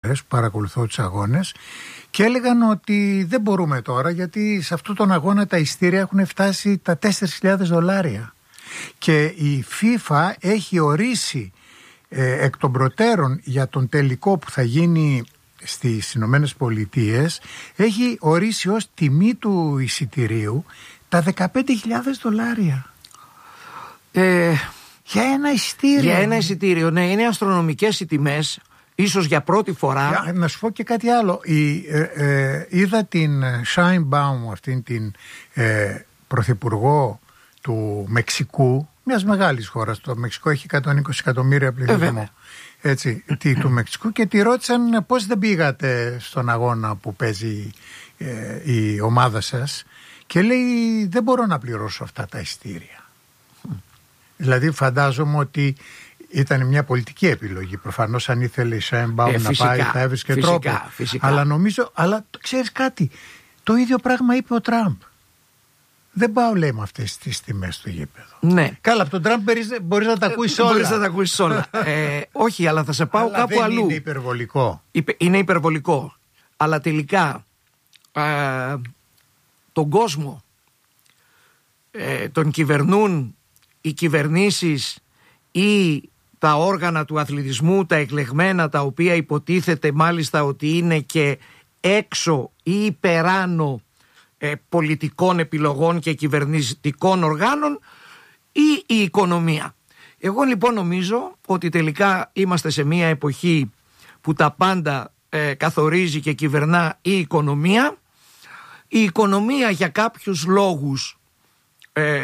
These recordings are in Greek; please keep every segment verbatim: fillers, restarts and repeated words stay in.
χώρες που παρακολουθώ τους αγώνες και έλεγαν ότι δεν μπορούμε τώρα, γιατί σε αυτόν τον αγώνα τα ειστήρια έχουν φτάσει τα τέσσερις χιλιάδες δολάρια και η FIFA έχει ορίσει ε, εκ των προτέρων για τον τελικό που θα γίνει στις Ηνωμένες Πολιτείες, έχει ορίσει ως τιμή του εισιτηρίου τα δεκαπέντε χιλιάδες δολάρια. Ε, για ένα εισιτήριο. Για ένα εισιτήριο, ναι, είναι αστρονομικές οι τιμές, ίσως για πρώτη φορά. Για, να σου πω και κάτι άλλο. Η, ε, ε, είδα την Sheinbaum, αυτήν την ε, πρωθυπουργό του Μεξικού, μιας μεγάλης χώρας. Το Μεξικό έχει εκατόν είκοσι εκατομμύρια πληθυσμό. Ε, Έτσι, τη, του Μεξικού, και τη ρώτησαν πώς δεν πήγατε στον αγώνα που παίζει ε, η ομάδα σας, και λέει δεν μπορώ να πληρώσω αυτά τα εισιτήρια. Mm. Δηλαδή φαντάζομαι ότι ήταν μια πολιτική επιλογή. Προφανώς αν ήθελε η Sheinbaum ε, να πάει θα έβρισκε φυσικά, τρόπο. Φυσικά. Αλλά νομίζω, αλλά ξέρεις κάτι, το ίδιο πράγμα είπε ο Τραμπ. Δεν πάω, λέει, με αυτές τις τιμές στο γήπεδο. Ναι. Καλά, από τον Τραμπ μπορείς να τα ακούσεις όλα. Μπορείς να τα ακούσεις όλα. ε, όχι, αλλά θα σε πάω αλλά κάπου δεν αλλού. Είναι υπερβολικό. Είναι υπερβολικό. Αλλά τελικά ε, τον κόσμο ε, τον κυβερνούν οι κυβερνήσεις ή τα όργανα του αθλητισμού, τα εκλεγμένα, τα οποία υποτίθεται μάλιστα ότι είναι και έξω ή υπεράνω ε, πολιτικών επιλογών και κυβερνητικών οργάνων, ή η οικονομία. Εγώ λοιπόν νομίζω ότι τελικά είμαστε σε μια εποχή που τα πάντα ε, καθορίζει και κυβερνά η οικονομία. Η οικονομία για κάποιους λόγους ε,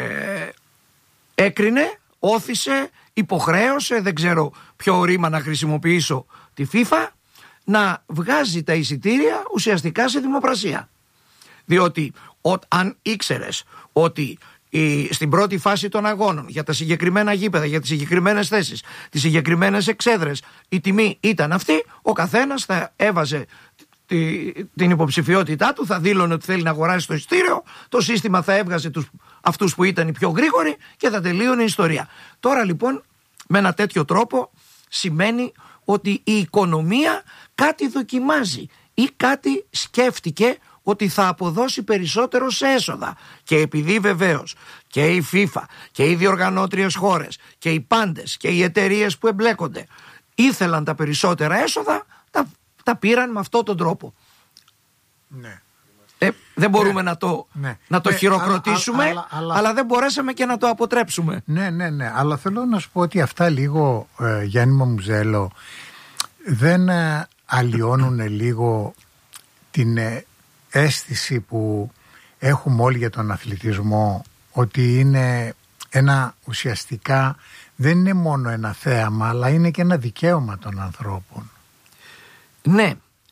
έκρινε, όθησε, υποχρέωσε, δεν ξέρω ποιο ρήμα να χρησιμοποιήσω, τη FIFA να βγάζει τα εισιτήρια ουσιαστικά σε δημοπρασία. Διότι ο, αν ήξερες ότι η, στην πρώτη φάση των αγώνων για τα συγκεκριμένα γήπεδα, για τις συγκεκριμένες θέσεις, τις συγκεκριμένες εξέδρες, η τιμή ήταν αυτή, ο καθένας θα έβαζε τη, την υποψηφιότητά του, θα δήλωνε ότι θέλει να αγοράσει το εισιτήριο, το σύστημα θα έβγαζε τους, αυτούς που ήταν οι πιο γρήγοροι και θα τελείωνε η ιστορία. Τώρα λοιπόν με ένα τέτοιο τρόπο σημαίνει ότι η οικονομία κάτι δοκιμάζει ή κάτι σκέφτηκε ότι θα αποδώσει περισσότερο σε έσοδα, και επειδή βεβαίως και η FIFA και οι διοργανώτριες χώρες και οι πάντες και οι εταιρείες που εμπλέκονται ήθελαν τα περισσότερα έσοδα, τα, τα πήραν με αυτόν τον τρόπο. Ναι. Ε, δεν μπορούμε ναι. να το, ναι. να το ναι. χειροκροτήσουμε, αλλά, αλλά, αλλά, αλλά δεν μπορέσαμε και να το αποτρέψουμε. Ναι, ναι, ναι. Αλλά θέλω να σου πω ότι αυτά λίγο, ε, Γιάννη Μαμουζέλο, δεν ε, αλλοιώνουν λίγο την ε, αίσθηση που έχουμε όλοι για τον αθλητισμό, ότι είναι ένα, ουσιαστικά δεν είναι μόνο ένα θέαμα, αλλά είναι και ένα δικαίωμα των ανθρώπων. Ναι.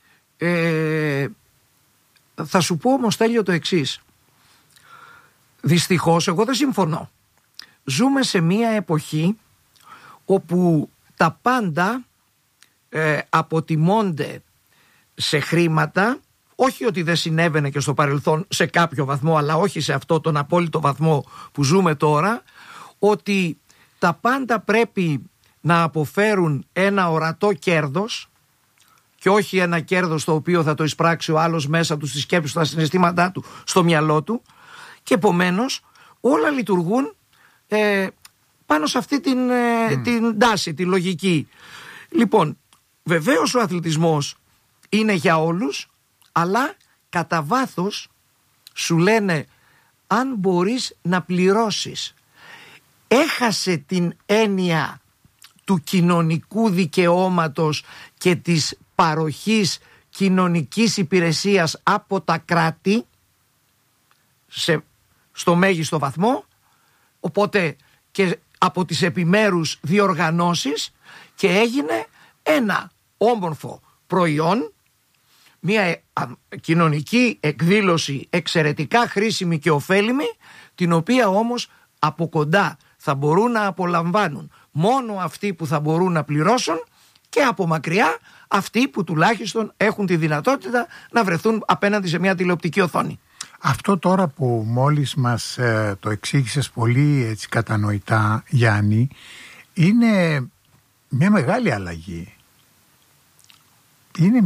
Ε, θα σου πω όμως, Στέλιο, το εξής. Δυστυχώς εγώ δεν συμφωνώ. Ζούμε σε μία εποχή όπου τα πάντα ε, αποτιμώνται σε χρήματα. Όχι ότι δεν συνέβαινε και στο παρελθόν σε κάποιο βαθμό, αλλά όχι σε αυτό τον απόλυτο βαθμό που ζούμε τώρα, ότι τα πάντα πρέπει να αποφέρουν ένα ορατό κέρδος και όχι ένα κέρδος το οποίο θα το εισπράξει ο άλλος μέσα του, στη σκέψη του, στα συναισθήματά του, στο μυαλό του, και επομένως όλα λειτουργούν ε, πάνω σε αυτή την, ε, mm. την τάση, τη λογική. Λοιπόν, βεβαίως ο αθλητισμός είναι για όλους, αλλά κατά βάθος σου λένε αν μπορείς να πληρώσεις. Έχασε την έννοια του κοινωνικού δικαιώματος και της παροχής κοινωνικής υπηρεσίας από τα κράτη σε, στο μέγιστο βαθμό, οπότε και από τις επιμέρους διοργανώσεις, και έγινε ένα όμορφο προϊόν, μια κοινωνική εκδήλωση εξαιρετικά χρήσιμη και ωφέλιμη, την οποία όμως από κοντά θα μπορούν να απολαμβάνουν μόνο αυτοί που θα μπορούν να πληρώσουν, και από μακριά αυτοί που τουλάχιστον έχουν τη δυνατότητα να βρεθούν απέναντι σε μια τηλεοπτική οθόνη. Αυτό τώρα που μόλις μας ε, το εξήγησες πολύ έτσι κατανοητά, Γιάννη, είναι μια μεγάλη αλλαγή. Είναι